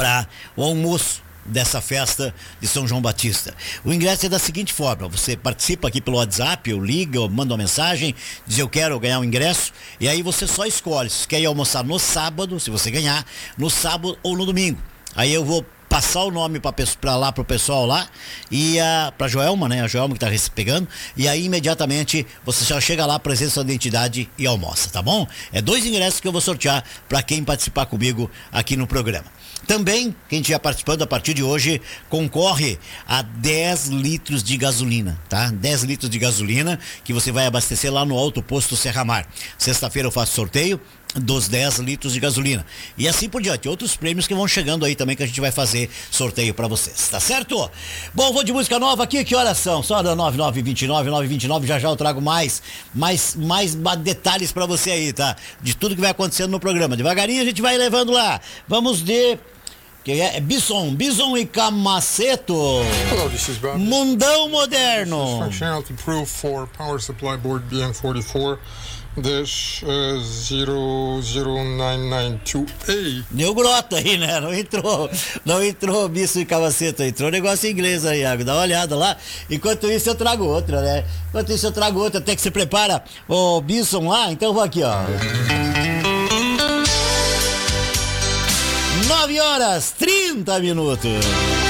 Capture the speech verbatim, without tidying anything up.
para o almoço dessa festa de São João Batista. O ingresso é da seguinte forma: você participa aqui pelo WhatsApp, ou liga, ou manda uma mensagem, diz eu quero ganhar um ingresso, e aí você só escolhe se quer ir almoçar no sábado, se você ganhar, no sábado ou no domingo. Aí eu vou passar o nome para lá pro pessoal lá e a para Joelma, né? A Joelma que tá pegando, e aí imediatamente você já chega lá, apresenta sua identidade e almoça, tá bom? É dois ingressos que eu vou sortear para quem participar comigo aqui no programa. Também, quem estiver participando a partir de hoje, concorre a dez litros de gasolina, tá? dez litros de gasolina que você vai abastecer lá no Alto Posto Serra Mar. Sexta-feira eu faço sorteio dos dez litros de gasolina. E assim por diante, outros prêmios que vão chegando aí também, que a gente vai fazer sorteio pra vocês, tá certo? Bom, vou de música nova aqui, que horas são? Só da nove nove dois nove, nove dois nove, já já eu trago mais, mais, mais detalhes pra você aí, tá? De tudo que vai acontecendo no programa. Devagarinho a gente vai levando lá. Vamos de... que é Bison, Bison e Camaceto. Hello, this is Bob. Mundão Moderno. Functionality proof for power supply board B N forty-four dash zero zero nine nine two A. Deu grota aí, né? Não entrou, não entrou Bison e Camaceto, entrou negócio em inglês aí, Iago. Dá uma olhada lá. Enquanto isso eu trago outra, né? Enquanto isso eu trago outra, até que se prepara o Bison lá, então vou aqui, ó. nove horas, trinta minutos.